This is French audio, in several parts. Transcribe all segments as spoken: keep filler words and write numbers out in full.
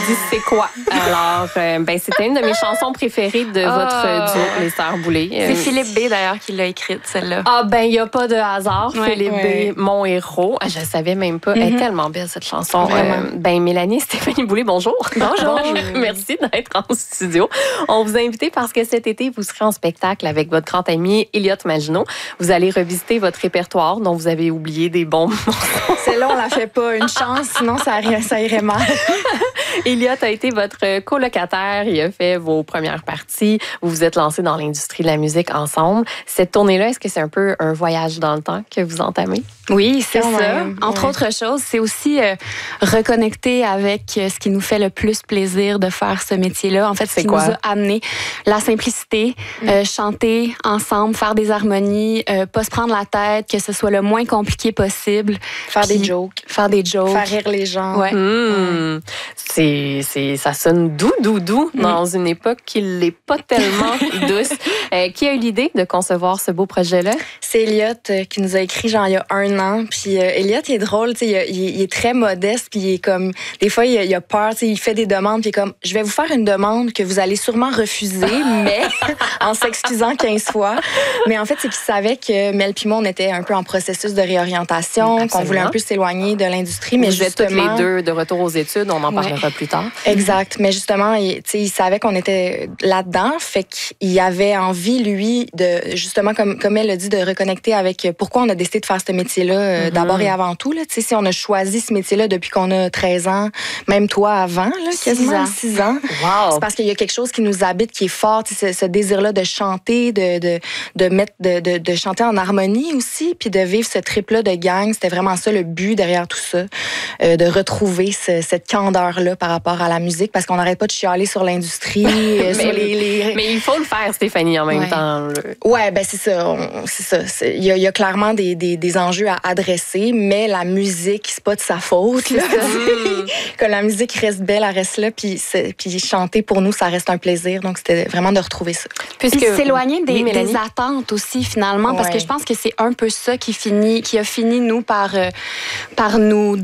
dit c'est quoi. Alors, euh, ben, c'était une de mes chansons préférées de oh. votre duo, les Sœurs Boulay. C'est Philippe B, d'ailleurs, qui l'a écrite, celle-là. Ah, ben, il n'y a pas de hasard. Ouais, Philippe ouais. B, mon héros. Je ne savais même pas. Elle est Mm-hmm. tellement belle, cette chanson. Euh, ben, Mélanie, Stéphanie Boulay, bonjour. Bonjour. Merci d'être en studio. On vous a invité parce que cet été, vous serez en spectacle avec votre grand ami Elliot Maginot. Vous allez revisiter votre répertoire dont vous avez oublié des bons morceaux. Celle-là, on la fait pas. Une chance, sinon ça, ça irait mal. Elliot a été votre colocataire. Il a fait vos premières parties. Vous vous êtes lancés dans l'industrie de la musique ensemble. Cette tournée-là, est-ce que c'est un peu un voyage dans le temps que vous entamez? Oui, c'est Quand ça. même, Entre ouais. autres choses, c'est aussi euh, reconnecter avec euh, ce qui nous fait le plus plaisir de faire ce métier-là. En fait, ce C'est qui quoi? nous a amené la simplicité, Mm. euh, chanter ensemble, faire des harmonies, euh, pas se prendre la tête, que ce soit le moins compliqué possible. Faire Puis des jokes. Faire des jokes. Faire rire les gens. Ouais. Mmh. C'est, c'est, ça sonne doux, doux, doux Mm. dans une époque qui n'est pas tellement douce. Euh, qui a eu l'idée de concevoir ce beau projet-là? C'est Elliot euh, qui nous a écrit genre il y a un an. Puis euh, Elliot, il est drôle, tu sais, il, a- il est- il est très modeste, puis il est comme des fois il a, il a peur, tu sais, il fait des demandes, puis il est comme je vais vous faire une demande que vous allez sûrement refuser, mais en s'excusant quinze fois. Mais en fait, c'est qu'il savait que Mel puis moi, on était un peu en processus de réorientation, qu'on Absolument. voulait un peu s'éloigner de l'industrie, mais Vous êtes toutes justement, les deux de retour aux études, on en Ouais. parlera plus tard. exact. Mais justement, il, tu sais, il savait qu'on était là-dedans, fait qu'il avait envie, lui, de justement, comme, comme elle a dit, de reconnecter avec pourquoi on a décidé de faire ce métier-là, euh, Mm-hmm. d'abord et avant tout. Là, tu sais, si on a choisi ce métier-là depuis qu'on a treize ans, même toi avant, là, quasiment ans. six ans, Wow! c'est parce qu'il y a quelque chose qui nous habite, qui est fort, tu sais, ce, ce désir-là de chanter, de, de, de, mettre, de, de, de chanter en harmonie aussi, puis de vivre ce trip-là de gang. C'était vraiment ça le but derrière tout ça, euh, de retrouver ce- cette candeur-là par rapport à la musique, parce qu'on n'arrête pas de chialer sur l'industrie, euh, sur les... les... Mais il faut le faire, Stéphanie, en même Ouais. temps. là. Ouais, ben c'est ça. on- C'est ça. C'est- Il y, a- il y a clairement des, des, des enjeux à adresser, mais la musique, c'est pas de sa faute. Là. Mm. Que la musique reste belle, elle reste là, puis, c'est- puis chanter pour nous, ça reste un plaisir. Donc c'était vraiment de retrouver ça. Puis s'éloigner des, Oui, Mélanie? des attentes aussi, finalement, parce Ouais. que je pense que c'est un peu ça qui finit, qui a fini, nous, par, euh, par nous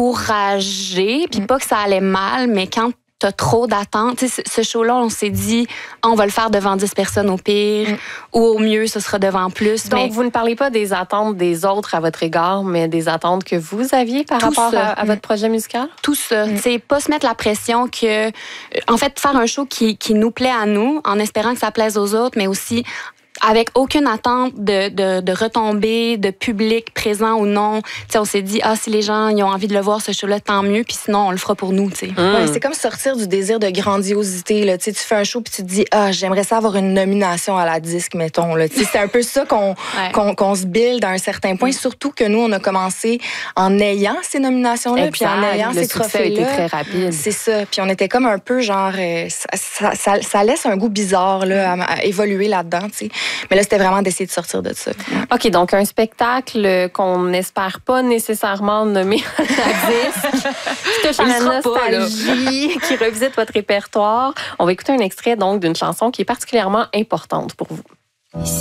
décourager. Puis Mm. pas que ça allait mal, mais quand t'as trop d'attentes. Tu sais, ce ce show-là, on s'est dit, ah, on va le faire devant dix personnes au pire, Mm. ou au mieux, ce sera devant plus. Donc, mais vous ne parlez pas des attentes des autres à votre égard, mais des attentes que vous aviez par Tout rapport ça. à, à votre projet musical? tout ça, Mm. tu sais, pas se mettre la pression que, euh, en fait, faire un show qui, qui nous plaît à nous, en espérant que ça plaise aux autres, mais aussi avec aucune attente de, de, de retombées, de public présent ou non. Tu sais, on s'est dit, ah, si les gens ils ont envie de le voir, ce show-là, tant mieux, puis sinon, on le fera pour nous, tu sais. Mm. Ouais, c'est comme sortir du désir de grandiosité. Là. Tu sais, tu fais un show puis tu te dis, ah, j'aimerais ça avoir une nomination à la disque, mettons. Là. Tu sais, c'est un peu ça qu'on Ouais. qu'on qu'on se build à un certain point. Surtout que nous, on a commencé en ayant ces nominations-là, puis en ayant le ces succès a été trophées-là. très rapide. C'est ça. Puis on était comme un peu genre, euh, ça, ça, ça, ça laisse un goût bizarre là, à, à évoluer là-dedans. Tu sais. Mais là, c'était vraiment d'essayer de sortir de ça. OK, donc un spectacle qu'on n'espère pas nécessairement nommer à la disque, qui touche à Il la sera pas, là. nostalgie, qui revisite votre répertoire. On va écouter un extrait donc d'une chanson qui est particulièrement importante pour vous.